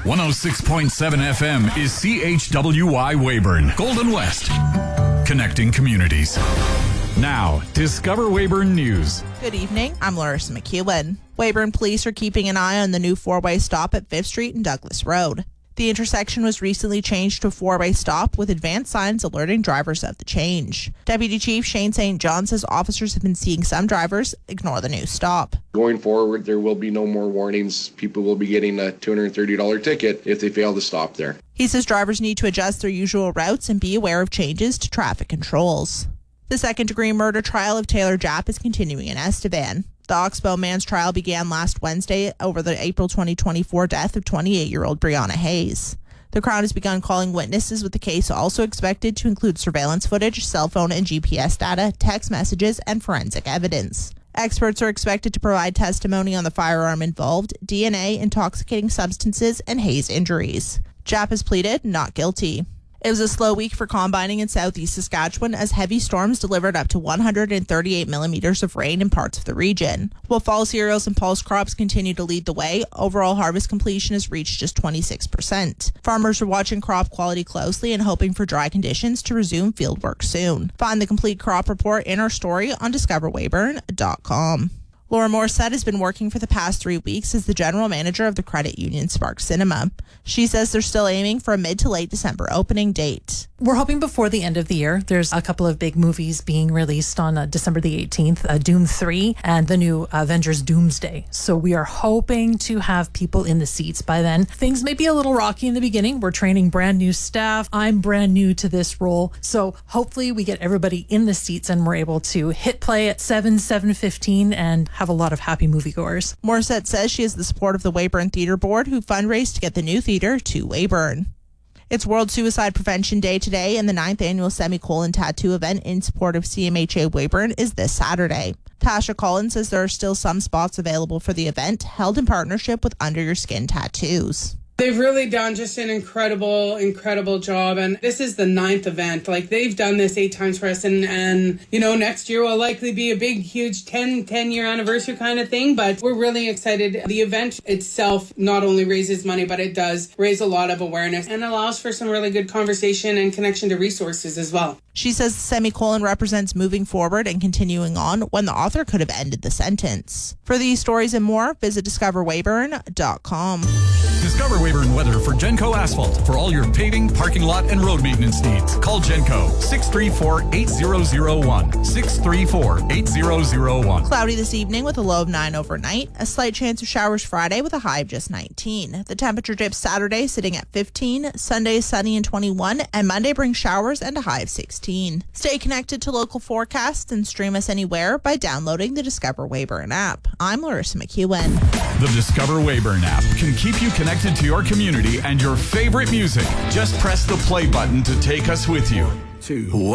106.7 FM is CHWY Weyburn, Golden West, connecting communities. Now, Discover Weyburn News. Good evening, I'm Larissa McEwen. Weyburn police are keeping an eye on the new four-way stop at 5th Street and Douglas Road. The intersection was recently changed to a four-way stop with advanced signs alerting drivers of the change. Deputy Chief Shane St. John says officers have been seeing some drivers ignore the new stop. Going forward, there will be no more warnings. People will be getting a $230 ticket if they fail to stop there. He says drivers need to adjust their usual routes and be aware of changes to traffic controls. The second-degree murder trial of Taylor Japp is continuing in Estevan. The Oxbow man's trial began last Wednesday over the April 2024 death of 28-year-old Brianna Hayes. The Crown has begun calling witnesses, with the case also expected to include surveillance footage, cell phone and GPS data, text messages, and forensic evidence. Experts are expected to provide testimony on the firearm involved, DNA, intoxicating substances, and Hayes injuries. Japp has pleaded not guilty. It was a slow week for combining in southeast Saskatchewan as heavy storms delivered up to 138 millimeters of rain in parts of the region. While fall cereals and pulse crops continue to lead the way, overall harvest completion has reached just 26%. Farmers are watching crop quality closely and hoping for dry conditions to resume field work soon. Find the complete crop report in our story on discoverweyburn.com. Laura Morissette has been working for the past 3 weeks as the general manager of the credit union Spark Cinema. She says they're still aiming for a mid to late December opening date. We're hoping before the end of the year. There's a couple of big movies being released on December the 18th, Doom 3 and the new Avengers Doomsday. So we are hoping to have people in the seats by then. Things may be a little rocky in the beginning. We're training brand new staff. I'm brand new to this role. So hopefully we get everybody in the seats and we're able to hit play at 7:15 and have a lot of happy moviegoers. Morissette says she has the support of the Weyburn Theatre Board, who fundraised to get the new theatre to Weyburn. It's World Suicide Prevention Day today, and the 9th annual Semicolon Tattoo event in support of CMHA Weyburn is this Saturday. Tasha Collins says there are still some spots available for the event, held in partnership with Under Your Skin Tattoos. They've really done just an incredible job. And this is the 9th event. Like, they've done this 8 times for us. And you know, next year will likely be a big, huge 10-year anniversary kind of thing. But we're really excited. The event itself not only raises money, but it does raise a lot of awareness and allows for some really good conversation and connection to resources as well. She says the semicolon represents moving forward and continuing on when the author could have ended the sentence. For these stories and more, visit discoverweyburn.com. Discover Weyburn weather for Genco Asphalt. For all your paving, parking lot, and road maintenance needs, call Genco 634-8001. 634-8001. Cloudy this evening with a low of 9 overnight. A slight chance of showers Friday with a high of just 19. The temperature dips Saturday sitting at 15. Sunday sunny and 21. And Monday brings showers and a high of 16. Stay connected to local forecasts and stream us anywhere by downloading the Discover Weyburn app. I'm Larissa McEwen. The Discover Weyburn app can keep you connected to your community and your favorite music. Just press the play button to take us with you.